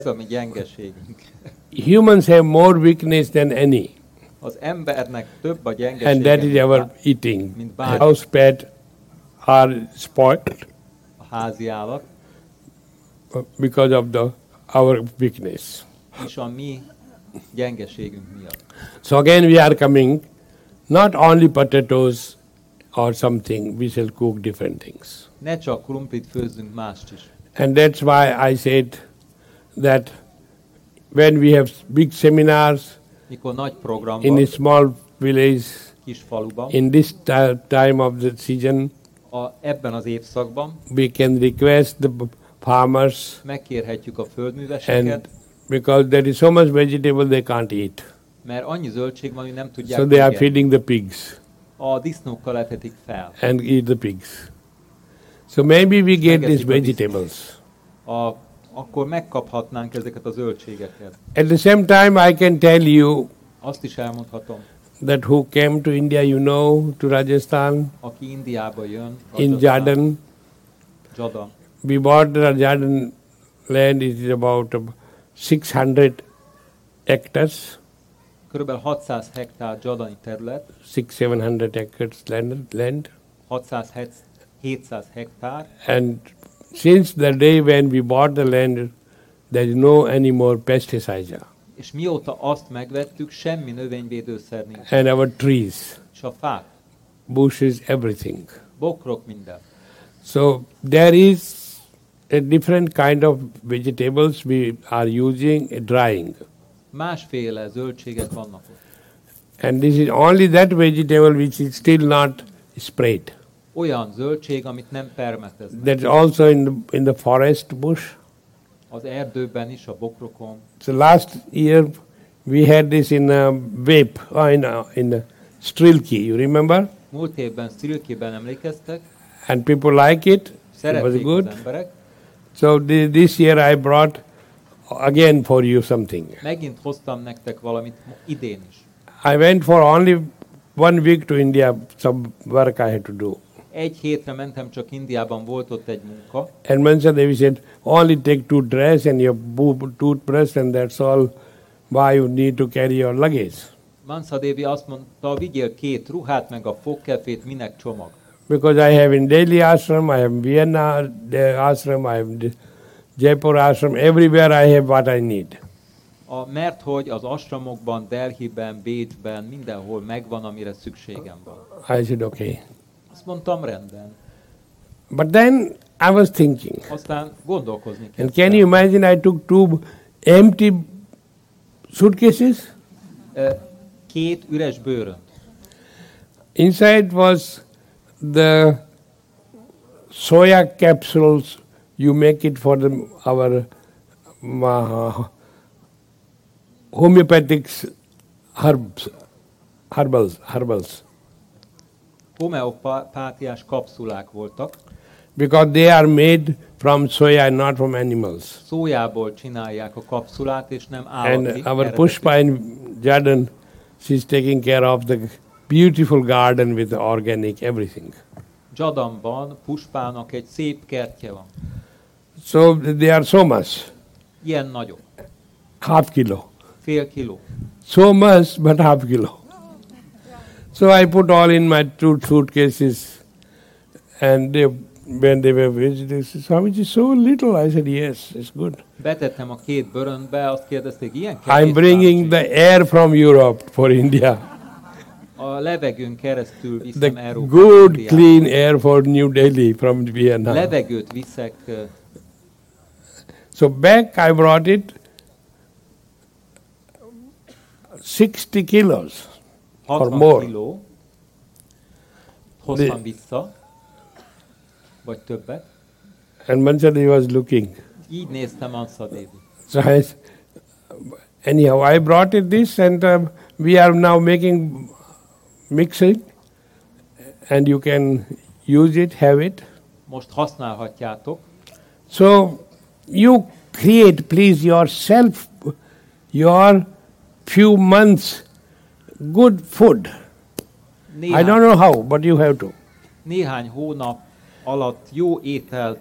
Ez a mi gyengeségünk. Humans have more weakness than any. Az embernek több a And gyengesége, that is our eating. mint bármi. House pet are spoiled A házi állat, because of our weakness. és a mi gyengeségünk miatt. So again we are coming, not only potatoes or something, we shall cook different things. Ne csak krumplit főzzünk, mást is. And that's why I said that when we have big seminars Mikor nagy program in a van, small village, kis faluban, in this time of the season, ebben az évszakban we can request the farmers, megkérhetjük a földműveseket, and because there is so much vegetable they can't eat. mert annyi zöldség van, hogy nem tudják So they are megenni. feeding the pigs A disznókkal etetik fel. and eat the pigs. So maybe we get these Megeszik a vegetables. Akkor megkaphatnánk ezeket a zöldségeket. At the same time, I can tell you Azt is elmondhatom, that who came to India, you know, to Rajasthan, aki Indiába jön, in Jordan, Jada, we bought the Jordan land, it is about 600 hectares, körülbelül 600 hektár jadani terület, 600-700 hectares land. 600-700 hektár, And since the day when we bought the land, there is no any more pesticide. és mióta azt megvettük, semmi növényvédőszer nincs. And our trees, És a fák, bushes, everything. bokrok, minden. So there is a different kind of vegetables we are using, drying. Másféle zöldségek vannak ott. And this is only that vegetable which is still not sprayed. Olyan zöldség, amit nem permeteznek. That's also in the forest bush. Az erdőben is, a bokrokon. So last year we had this in Vape, in Strilki, you remember? Múlt évben Sztrilkében emlékeztek, And people like it. It was szerették good. az emberek. So this year I brought again for you something. Megint hoztam nektek valamit idén is. I went for only 1 week to India, some work I had to do. Egy hétre mentem csak Indiában, volt ott egy munka, And Mansa Devi said, only take 2 dress and your toothbrush and that's all. Why you need to carry your luggage? Mansa Devi azt mondta, vigyél 2 ruhát, meg a fogkefét, minek csomag. Because I have in Delhi ashram, I have Vienna ashram, I have Jaipur ashram, everywhere I have what I need. Mert hogy az asramokban, Delhiben, Bécsben, mindenhol megvan, amire szükségem van. I said, okay. Azt mondtam, rendben. But then I was thinking, Aztán gondolkozni and kezdtem. can you imagine I took 2 empty suitcases? 2 üres bőrönt. Inside was the soya capsules. You make it for our homeopathic herbals. Homeopátiás kapszulák voltak. Because they are made from soya, not from animals. Szójából csinálják a kapszulát, és nem And állati our eredetű. Pushpa in Jordan, she's taking care of the beautiful garden with the organic everything. Jadamban Puspának egy szép kertje van. So they are so much, Ilyen nagyok. half kilo. Fél kiló. So much, but half kilo. So I put all in my 2 suitcases, and when they were visiting, they said, "Swamiji, is so little." I said, "Yes, it's good." Betettem a 2 bőröntbe, azt kérdezték, ilyen kevés? I'm bringing the air from Europe for India. A levegőn keresztül viszem The Európába. good, Indiába. clean air for New Delhi from Vietnam. Levegőt viszek, So back I brought it 60 kilos. 60 more. kiló, hoztam vissza, vagy többet. And Mansa was looking. Így néztem Mansa Devi. So anyhow, I brought it this, and we are now mixing, and you can use it, have it. Most használhatjátok. So you create, please, yourself, your few months good food. I don't know how, but you have to. Néhány hónap alatt jó ételt